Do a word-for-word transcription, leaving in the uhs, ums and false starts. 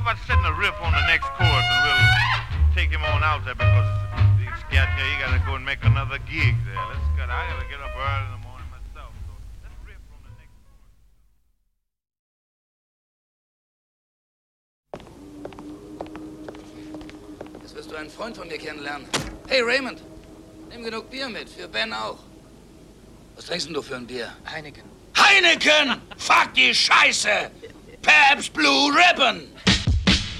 about setting a riff on the next chorus and we'll take him on out there because he's scared here. He gotta go and make another gig there. Let's get. I gotta get up early in the morning myself. So let's riff on the next chorus. Jetzt wirst du einen Freund von mir kennenlernen. Hey Raymond, nimm genug Bier mit, für Ben auch. Was trinkst denn du für ein Bier? Heineken. Heineken! Fuck die Scheiße! Pabst Blue Ribbon!